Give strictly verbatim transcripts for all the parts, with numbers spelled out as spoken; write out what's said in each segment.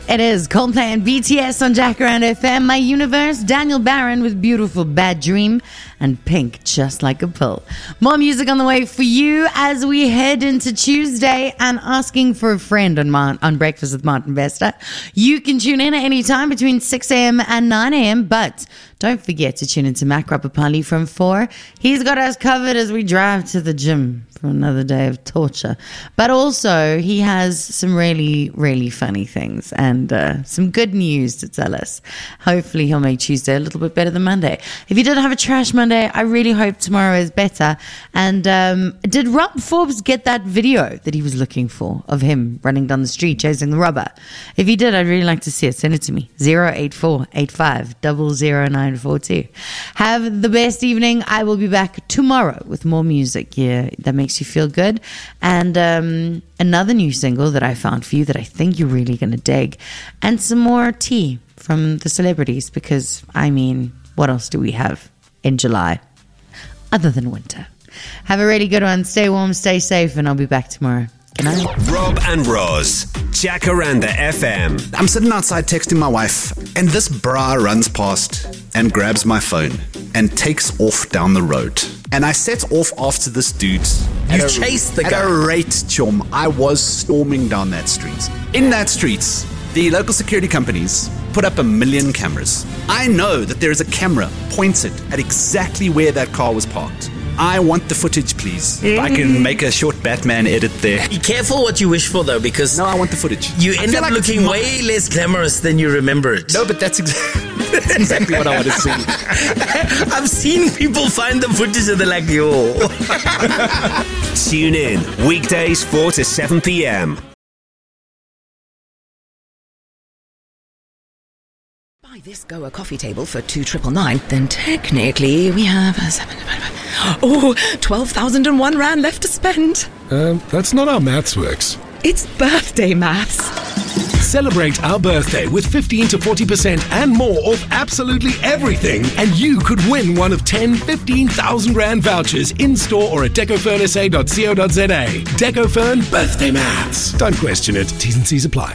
It is Coldplay and B T S on Jacaranda F M. My Universe, Daniel Barron with Beautiful Bad Dream, and Pink, Just Like a Pill. More music on the way for you as we head into Tuesday and asking for a friend on, Mar- on Breakfast with Martin Bester. You can tune in at any time between six a.m. and nine a.m., but don't forget to tune into Mac Rapapali from four. He's got us covered as we drive to the gym for another day of torture. But also, he has some really, really funny things and uh, some good news to tell us. Hopefully, he'll make Tuesday a little bit better than Monday. If you did have a trash Monday, I really hope tomorrow is better. And um, did Rob Forbes get that video that he was looking for of him running down the street chasing the robber? If he did, I'd really like to see it. Send it to me. zero eight four eight five zero zero nine four two. Have the best evening. I will be back tomorrow with more music. Yeah, that makes you feel good. And um, another new single that I found for you that I think you're really going to dig. And some more tea from the celebrities, because, I mean, what else do we have in July other than winter? Have a really good one. Stay warm, stay safe, and I'll be back tomorrow. Good night. Rob and Roz, Jacaranda F M. I'm sitting outside texting my wife, and this bra runs past and grabs my phone and takes off down the road. And I set off after this dude. You chased the guy. At a rate, chum. I was storming down that street. In that street, the local security companies put up a million cameras. I know that there is a camera pointed at exactly where that car was parked. I want the footage, please. If I can make a short Batman edit there. Be careful what you wish for, though, because No, I want the footage. you I end feel up like it's looking my- way less glamorous than you remembered. No, but that's, exa- that's exactly what I want to see. I've seen people find the footage and they're like, yo. Tune in weekdays four to seven p.m. Buy this Goa coffee table for two triple nine, then technically we have a seven divided by oh twelve thousand and one rand left to spend. Um, that's not how maths works. It's birthday maths. Celebrate our birthday with fifteen to forty percent and more off absolutely everything, and you could win one of ten fifteen thousand rand vouchers in store or at decofern s a dot co dot z a. Decofern Birthday Maths. Don't question it. T's and C's apply.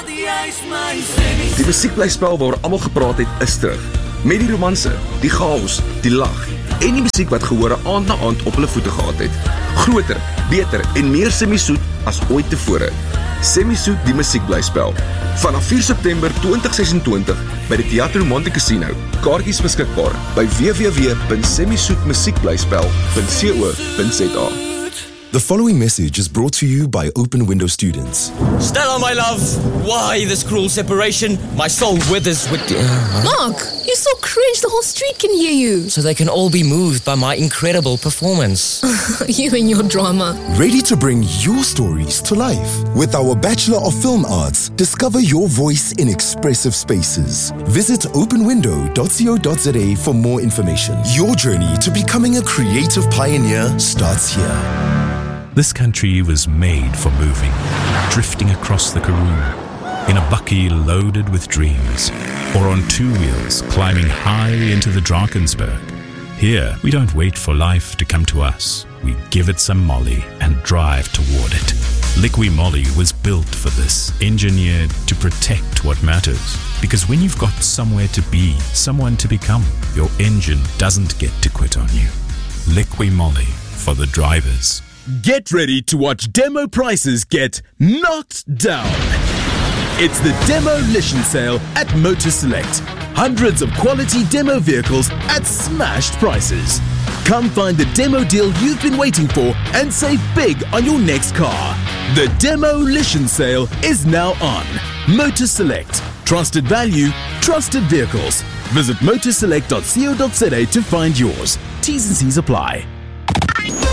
Die musiekblyspel waar almal gepraat het is terug. Met die romanse, die chaos, die lag en die musiek wat gehore aand na aand op hulle voete gehad het. Groter, beter en meer semi-soet as ooit tevore. Semi-soet die musiekblyspel. Vanaf vier September twintig sesentwintig by die Theater Monte Casino. Kaartjies beskikbaar by w w w dot semi-soetmusiekblyspel dot co dot z a. The following message is brought to you by Open Window students. Stella, my love, why this cruel separation? My soul withers with... Uh, Mark, you're so cringe, the whole street can hear you. so they can all be moved by my incredible performance. You and your drama. Ready to bring your stories to life? With our Bachelor of Film Arts, discover your voice in expressive spaces. Visit open window dot co dot z a for more information. Your journey to becoming a creative pioneer starts here. This country was made for moving, drifting across the Karoo, in a bucky loaded with dreams, or on two wheels climbing high into the Drakensberg. Here, we don't wait for life to come to us. We give it some Molly and drive toward it. Liqui Moly was built for this, engineered to protect what matters. Because when you've got somewhere to be, someone to become, your engine doesn't get to quit on you. Liqui Moly for the drivers. Get ready to watch demo prices get knocked down. It's the Demolition Sale at Motor Select. Hundreds of quality demo vehicles at smashed prices. Come find the demo deal you've been waiting for and save big on your next car. The Demolition Sale is now on. Motor Select. Trusted value, trusted vehicles. Visit motor select dot co dot z a to find yours. T's and C's apply.